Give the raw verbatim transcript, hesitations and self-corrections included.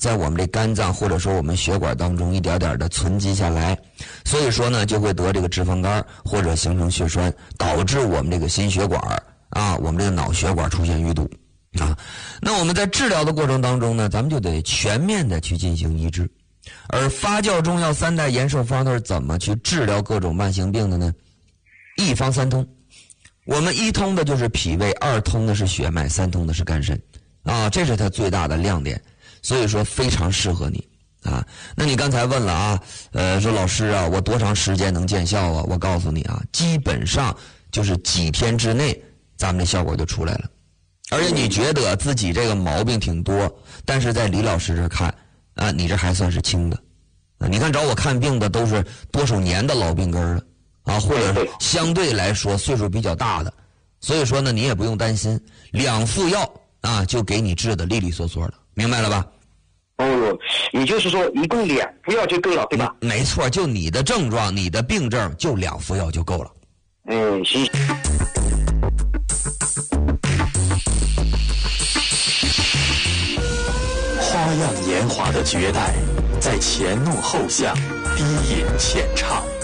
在我们这肝脏或者说我们血管当中一点点的存积下来，所以说呢就会得这个脂肪肝或者形成血栓，导致我们这个心血管啊，我们这个脑血管出现淤堵啊。那我们在治疗的过程当中呢，咱们就得全面的去进行医治。而发酵中药三代延寿方它是怎么去治疗各种慢性病的呢？一方三通。我们一通的就是脾胃，二通的是血脉，三通的是肝肾啊，这是它最大的亮点，所以说非常适合你啊。那你刚才问了啊，呃，说老师啊，我多长时间能见效啊？我告诉你啊，基本上就是几天之内，咱们的效果就出来了。而且你觉得自己这个毛病挺多，但是在李老师这看啊，你这还算是轻的啊。你看找我看病的都是多少年的老病根了。啊，或者相对来说岁数比较大的，所以说呢，你也不用担心，两副药啊就给你治的利利索索的，明白了吧？ 哦，也就是说一共两副药就够了，对吧？ 嗯、没错，就你的症状、你的病症，就两副药就够了。 嗯，行。 花样年华的绝代，在前怒后向，低吟浅唱。